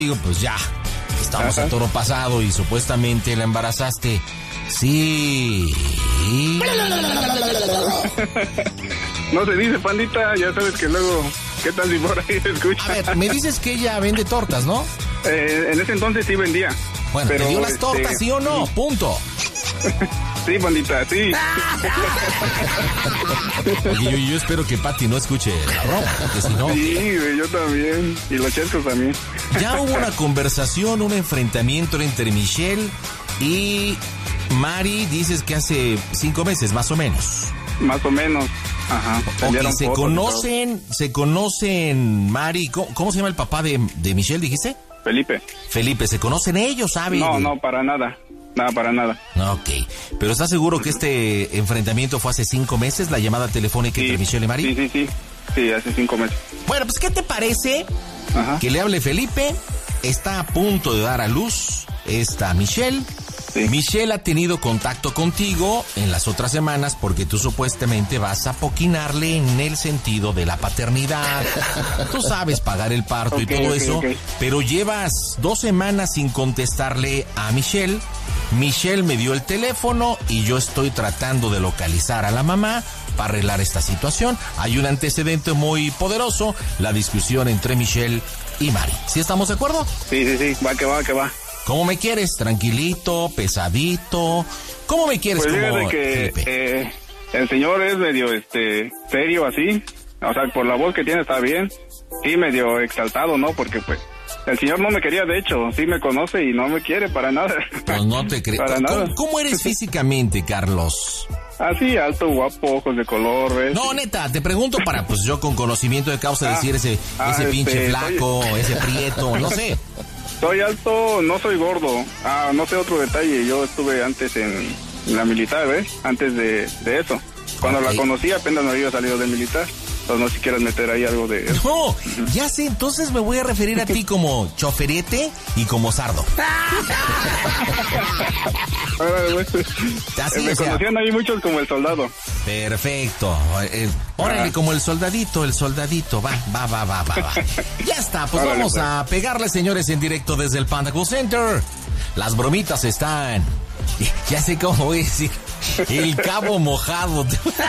Digo, pues ya, estamos a toro pasado y supuestamente la embarazaste. Sí. No se dice, pandita, ya sabes que luego, ¿qué tal si por ahí se escucha? A ver, me dices que ella vende tortas, ¿no? En ese entonces sí vendía. Bueno, pero, ¿te dio las tortas, sí o no? Punto. Sí, pandita, sí. Oye, yo espero que Pati no escuche la broma, porque si no... Sí, yo también, y los chescos también. Ya hubo una conversación, un enfrentamiento entre Michelle y Mari, dices que hace 5 meses, más o menos. Más o menos, ajá. Ok, se conocen, Mari, ¿cómo se llama el papá de Michelle, dijiste? Felipe, ¿se conocen ellos, sabes? No, para nada. Nada, para nada. Ok, pero ¿estás seguro que este enfrentamiento fue hace 5 meses, la llamada telefónica entre Michelle y Mari? Sí, hace 5 meses. Bueno, pues, ¿qué te parece que le hable Felipe? Está a punto de dar a luz esta Michelle. Sí. Michelle ha tenido contacto contigo en las otras semanas porque tú supuestamente vas a poquinarle en el sentido de la paternidad. Tú sabes pagar el parto y todo eso, pero llevas 2 semanas sin contestarle a Michelle. Michelle me dio el teléfono y yo estoy tratando de localizar a la mamá para arreglar esta situación. Hay un antecedente muy poderoso, la discusión entre Michelle y Mari. ¿Sí estamos de acuerdo? Sí, va que va. ¿Cómo me quieres? ¿Tranquilito? ¿Pesadito? ¿Cómo me quieres? Pues fíjate que el señor es medio serio así, o sea, por la voz que tiene está bien, sí medio exaltado, ¿no? Porque pues el señor no me quería, de hecho, sí me conoce y no me quiere para nada. Pues no te creo. ¿Cómo eres físicamente, Carlos? Así, alto, guapo, ojos de color, ¿ves? No, neta, te pregunto para, pues yo con conocimiento de causa decir ese pinche flaco, ese prieto, no sé. Soy alto, no soy gordo. No sé otro detalle. Yo estuve antes en la militar, ¿ves? Antes de eso. Cuando la conocí apenas me había salido del militar. Entonces no sé si quieres meter ahí algo de eso. No, ya sé, entonces me voy a referir a ti como choferete y como sardo. Me conocían ahí muchos como el soldado. Perfecto. Órale, como el soldadito, va. Ya está, pues órale, vamos a pegarle, señores, en directo desde el Panda Cool Center. Las bromitas están... Ya sé cómo voy a decir. El Cabo Mojado.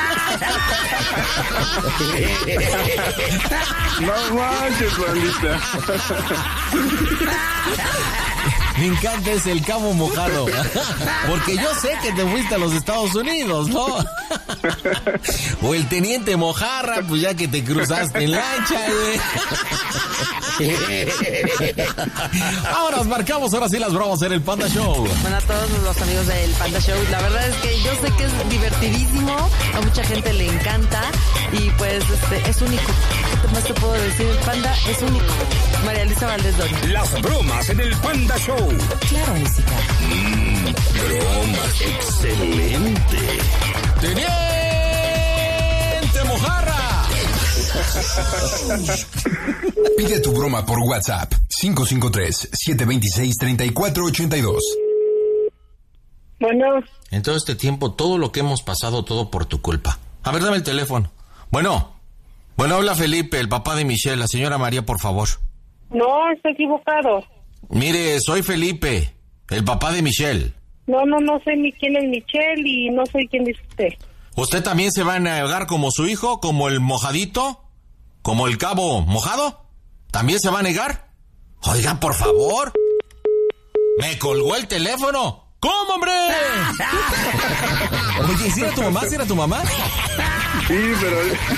No manches, bandita. Me encanta ese El Cabo Mojado. Porque yo sé que te fuiste a los Estados Unidos, ¿no? O el Teniente Mojarra, pues ya que te cruzaste en lancha, güey. Ahora marcamos, ahora sí las bromas en el Panda Show. Bueno, a todos los amigos del Panda Show, la verdad es que yo sé que es divertidísimo, a mucha gente le encanta y pues es único. ¿Qué más te puedo decir? El Panda es único. María Luisa Valdés Doria. Las bromas en el Panda Show. Claro, música. Bromas, excelente. ¡Teniente Mojarra! Pide tu broma por WhatsApp 553-726-3482. Bueno. En todo este tiempo, todo lo que hemos pasado, todo por tu culpa. A ver, dame el teléfono. Bueno, habla Felipe, el papá de Michelle. La señora María, por favor. No, está equivocado. Mire, soy Felipe, el papá de Michelle. No sé ni quién es Michelle y no sé quién es usted. ¿Usted también se va a negar como su hijo, como el mojadito? ¿Como el Cabo Mojado? ¿También se va a negar? Oiga, por favor. Me colgó el teléfono. ¿Cómo, hombre? Oye, ¿sí era tu mamá? ¿Sí era tu mamá? Sí, pero...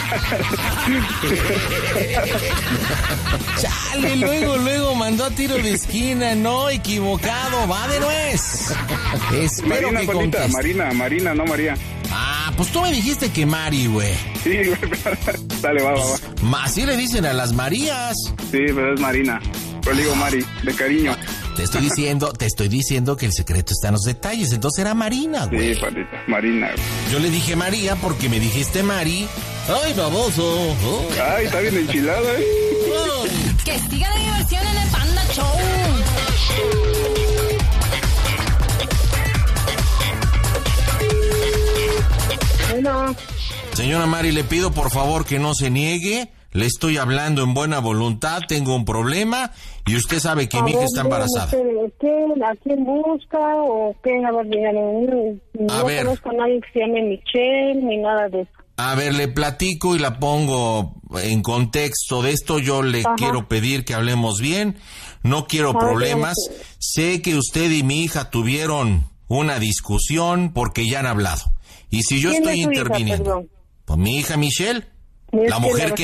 Chale, luego mandó a tiro de esquina. No, equivocado, va de nuez. Espero Marina, que Juanita, conteste. Marina, no María. Pues tú me dijiste que Mari, güey. Sí, güey. Dale, va. Así le dicen a las Marías. Sí, pero es Marina. Pero le digo Mari, de cariño. Te estoy diciendo que el secreto está en los detalles. Entonces era Marina, güey. Sí, pandita, Marina. Yo le dije María porque me dijiste Mari. ¡Ay, baboso! Oh. Ay, está bien enchilada, Oh. Que siga la diversión en el Panda Show. Bueno. Señora Mari, le pido por favor que no se niegue. Le estoy hablando en buena voluntad, tengo un problema y usted sabe que mi hija está embarazada. ¿A quién busca o qué? A ver, dígame, no conozco a nadie que se llame Michelle ni nada de eso. A ver, le platico y la pongo en contexto de esto. Yo le quiero pedir que hablemos bien, no quiero problemas. Sé que usted y mi hija tuvieron una discusión porque ya han hablado. Y si yo estoy interviniendo, pues mi hija Michelle, la mujer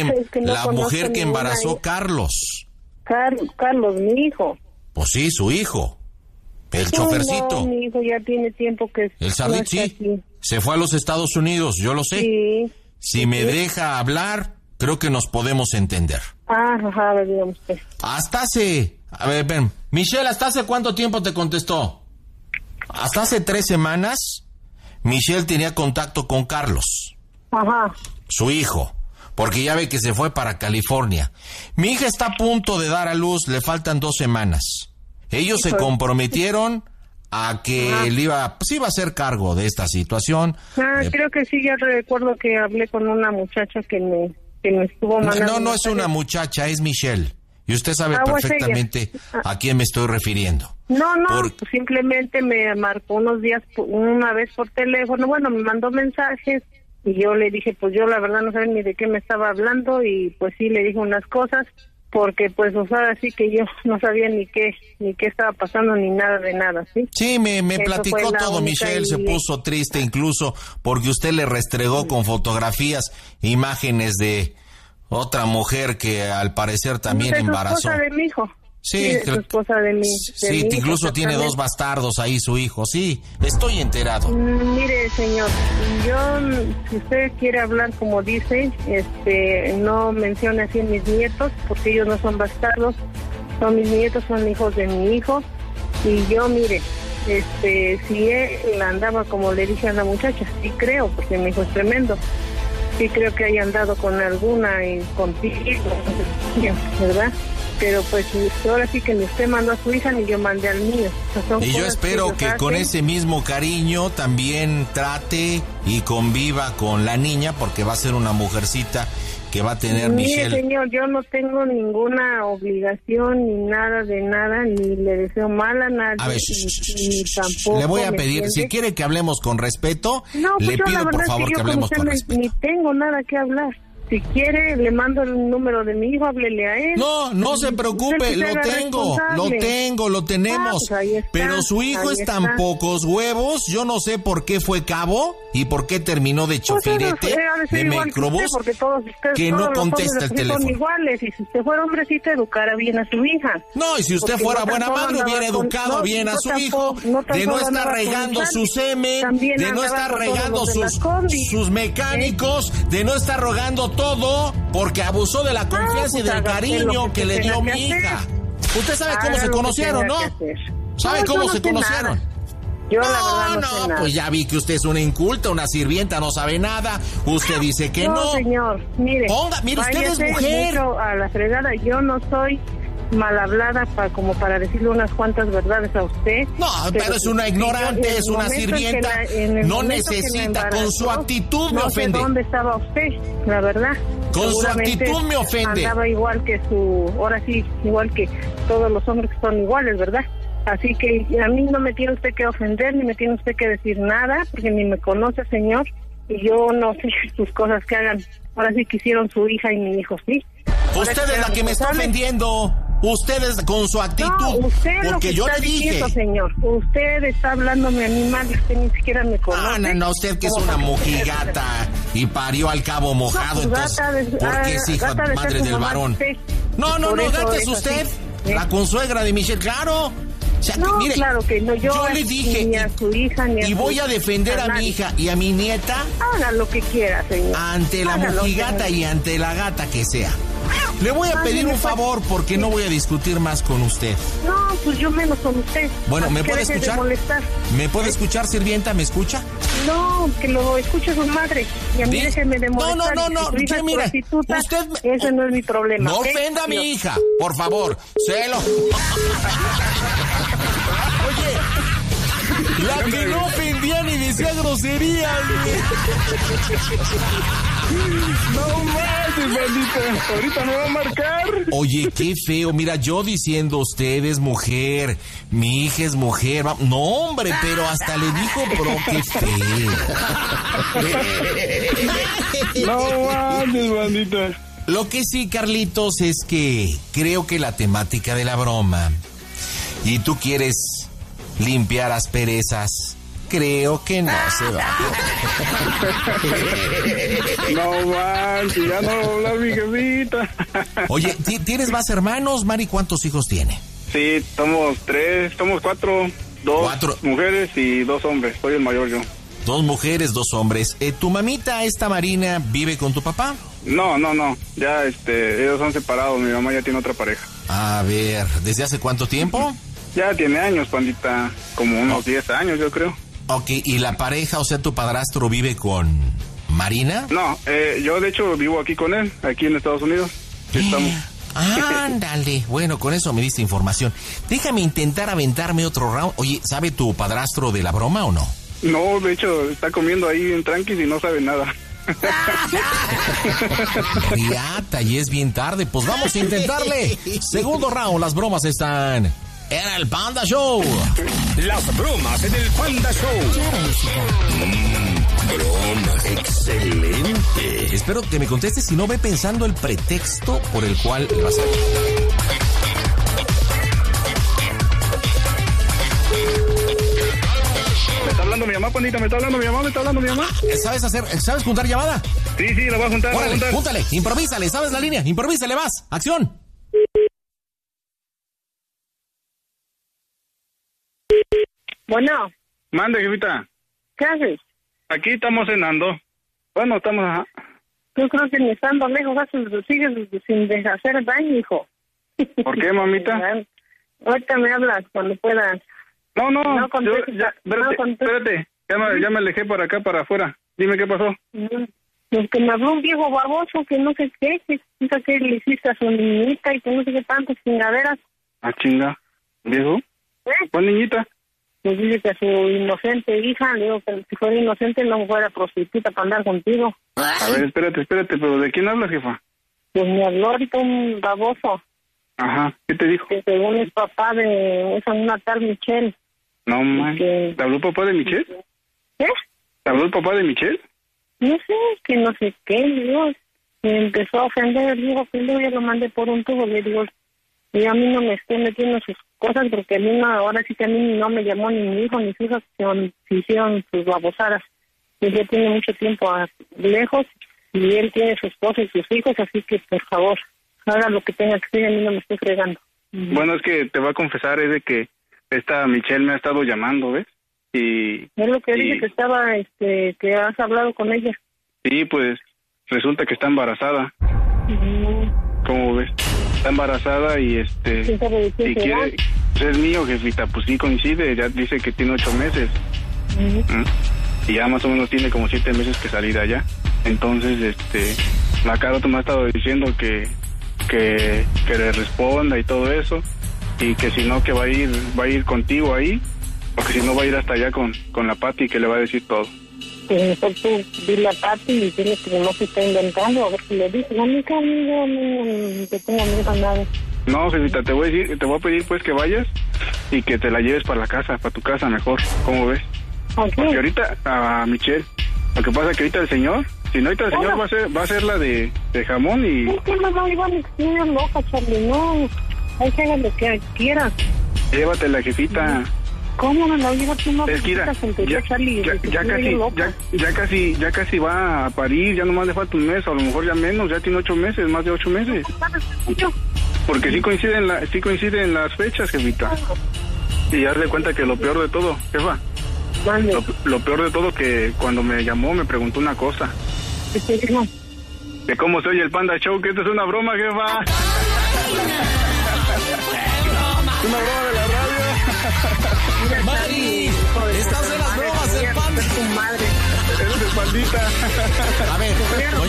que embarazó Carlos. Carlos, mi hijo. Pues sí, su hijo. El chofercito. No, mi hijo ya tiene tiempo que... El Sardit, sí. Aquí. Se fue a los Estados Unidos, yo lo sé. Sí. Si me deja hablar, creo que nos podemos entender. Ajá, digamos que... Hasta hace... A ver, ven. Michelle, ¿hasta hace cuánto tiempo te contestó? Hasta hace 3 semanas, Michelle tenía contacto con Carlos. Ajá. Su hijo. Porque ya ve que se fue para California. Mi hija está a punto de dar a luz, le faltan 2 semanas. Ellos se comprometieron a que él iba a hacer cargo de esta situación. Creo que sí, ya recuerdo que hablé con una muchacha que me estuvo mandando... No es una muchacha, es Michelle. Y usted sabe perfectamente a quién me estoy refiriendo. No, pues simplemente me marcó unos días, una vez por teléfono, me mandó mensajes y yo le dije, pues yo la verdad no sabía ni de qué me estaba hablando y pues sí le dije unas cosas. Porque pues ahora sí que yo no sabía ni qué estaba pasando ni nada de nada, ¿sí? Sí, me platicó todo, Michelle, se puso triste incluso porque usted le restregó con fotografías, imágenes de otra mujer que al parecer también embarazó. Es esposa de mi hijo. Sí, es esposa de mi incluso tiene 2 bastardos ahí su hijo, sí, estoy enterado. Mire, señor, si usted quiere hablar como dice, no mencione así a mis nietos, porque ellos no son bastardos, son mis nietos, son hijos de mi hijo, y yo, mire, si él andaba como le dije a la muchacha, sí creo, porque mi hijo es tremendo, sí creo que haya andado con alguna y contigo, ¿verdad? Pero pues ahora sí que ni usted mandó a su hija ni yo mandé al mío. Y yo espero que con ese mismo cariño también trate y conviva con la niña, porque va a ser una mujercita que va a tener Michelle. Mire, señor, yo no tengo ninguna obligación ni nada de nada, ni le deseo mal a nadie. A ver, ni tampoco. Le voy a pedir, si quiere que hablemos con respeto, le pido por favor que hablemos con respeto. Ni tengo nada que hablar. Si quiere, le mando el número de mi hijo, háblele a él. No se preocupe, lo tenemos. Pues está, pero su hijo es tan pocos huevos, yo no sé por qué fue cabo y por qué terminó de chofirete de microbús, que no contesta el teléfono. Son iguales, y si usted fuera hombrecito, educara bien a su hija. No, y si usted fuera buena madre, hubiera educado bien a su hijo, de no estar regando su semen, de no estar regando sus mecánicos, de no estar rogando todo, porque abusó de la confianza y del cariño que le dio mi hija. Usted sabe cómo se conocieron, ¿no? ¿Sabe cómo se conocieron? Yo la verdad no sé nada. Pues ya vi que usted es una inculta, una sirvienta, no sabe nada. Usted dice que no. No, señor, mire. Mire, usted es mujer. A la fregada, yo no soy mal hablada como para decirle unas cuantas verdades a usted. No, pero es una ignorante, es una sirvienta. No necesita, con su actitud me ofende. No sé dónde estaba usted, la verdad. Con su actitud me ofende. Andaba igual que ahora sí, igual que todos los hombres que son iguales, ¿verdad? Así que a mí no me tiene usted que ofender, ni me tiene usted que decir nada, porque ni me conoce, señor, y yo no sé sus cosas que hagan. Ahora sí que hicieron su hija y mi hijo, ¿sí? Usted es la que me está ofendiendo. Ustedes con su actitud, no, usted porque lo que yo le dije. Diciendo, señor, usted está hablándome a mí mal, usted ni siquiera me conoce. No, usted que es una mojigata y parió al cabo mojado, entonces, ¿por qué es hija madre del varón? No, gata es usted, la consuegra de Michelle, claro. O sea, no, mire, claro que no, yo le dije, ni a su hija, ni a y voy a defender a mi hija y a mi nieta. Haga lo que quiera, señor. Ante la mojigata y ante la gata que sea. Le voy a pedir un favor porque no voy a discutir más con usted. No, pues yo menos con usted. Bueno, ¿me puede escuchar? ¿Me puede escuchar, sirvienta? ¿Me escucha? No, que lo escuche su madre. Y a mí déjeme de molestar. No, si mira, usted... Ese no es mi problema. No ofenda a mi hija, por favor. Oye, La que no ofendía ni decía groserías, güey. No manches, bandita. Ahorita me va a marcar. Oye, qué feo. Mira, yo diciendo usted es mujer, mi hija es mujer. No, hombre, pero hasta le dijo, pero qué feo. No manches, bandita. Lo que sí, Carlitos, es que creo que la temática de la broma y tú quieres limpiar asperezas, creo que no se va. No manches, ya no va a hablar mi jefita. Oye, ¿tienes más hermanos, Mari? ¿Cuántos hijos tiene? Sí, somos cuatro. Cuatro mujeres y 2 hombres. Soy el mayor yo. 2 mujeres, 2 hombres. ¿Tu mamita, esta Marina, vive con tu papá? No. Ya, ellos son separados. Mi mamá ya tiene otra pareja. A ver, ¿desde hace cuánto tiempo? Ya tiene años, pandita. Como unos 10 años, yo creo. Ok, ¿y la pareja, o sea, tu padrastro vive con Marina? No, yo de hecho vivo aquí con él, aquí en Estados Unidos. Estamos. Ándale, bueno, con eso me diste información. Déjame intentar aventarme otro round. Oye, ¿sabe tu padrastro de la broma o no? No, de hecho, está comiendo ahí en tranquis y no sabe nada. Riata, y es bien tarde, pues vamos a intentarle. Segundo round, las bromas están en el Panda Show. Las bromas en el Panda Show. Bromas, excelente. Espero que me contestes, si no, ve pensando el pretexto por el cual le vas a... Me está hablando mi mamá, pandita, me está hablando mi mamá. ¿Sabes juntar llamada? Sí, la voy a juntar. Órale, júntale, improvísale, ¿sabes la línea? Improvísale, vas, acción. Bueno. Mande, jefita. ¿Qué haces? Aquí estamos cenando. Bueno, estamos... Ajá. Yo creo que ni estando lejos sigues sin hacer daño, hijo. ¿Por qué, mamita? Ahorita me hablas cuando puedas. No, espérate. Ya me alejé para acá, para afuera. Dime qué pasó. Pues que me habló un viejo baboso que no sé qué, que le hiciste a su niñita y que no sé qué tantas chingaderas. Ah, chinga. ¿Viejo? ¿Cuál niñita? Pues dice que a su inocente hija, le digo que si fuera inocente no fuera prostituta para andar contigo. A ver, espérate, pero ¿de quién hablas, jefa? Pues me habló ahorita un baboso. Ajá, ¿qué te dijo? Que según es papá de esa una tal Michelle. No, man. ¿Te habló el papá de Michelle? ¿Qué? ¿Te habló el papá de Michelle? No sé, que no sé qué, Dios. Me empezó a ofender, digo que yo ya lo mandé por un tubo, le digo, y a mí no me esté metiendo sus cosas, porque a mí no, ahora sí que a mí no me llamó ni mi hijo ni sus hijas, se hicieron sus babosadas. Y ya tiene mucho tiempo lejos, y él tiene su esposa y sus hijos, así que por favor, haga lo que tenga que hacer, a mí no me estoy fregando. Bueno, es que te voy a confesar, es de que esta Michelle me ha estado llamando, ¿ves? Y es lo que dice que estaba, que has hablado con ella. Sí, pues resulta que está embarazada. ¿Cómo ves? Está embarazada y y quiere, es mío, jefita, pues sí coincide, ya dice que tiene 8 meses. Y ya más o menos tiene como 7 meses que salir allá. Entonces, la Caro me ha estado diciendo que le responda y todo eso, y que si no que va a ir contigo ahí, porque si no va a ir hasta allá con la Pati, que le va a decir todo. Pues mejor tú dile a Pati y dile que no se está inventando, a ver si le dices, no te tengo miedo a nada. No, jefita, te voy a pedir pues que vayas y que te la lleves para la casa, para tu casa mejor, ¿cómo ves? Okay. Porque ahorita, a Michelle, lo que pasa es que ahorita el señor, si no ahorita el señor va a ser la de jamón y... ¿Por qué no iban a estar loca, Charlie? No, hay que hacer lo que quieras. Llévatela, jefita. ¿Cómo no la llevas tú? No, es que ya casi va a parir, ya nomás le falta un mes, a lo mejor ya menos, ya tiene 8 meses, más de 8 meses. Porque sí coinciden las fechas, jefita. Y hazle cuenta que lo peor de todo, jefa, lo peor de todo que cuando me llamó me preguntó una cosa. ¿Qué te dijo? De cómo soy el Panda Show, que esto es una broma, jefa. Una broma de la radio. Mari, estás en las bromas del Panda. Tu madre. Eres el Pandita. A ver,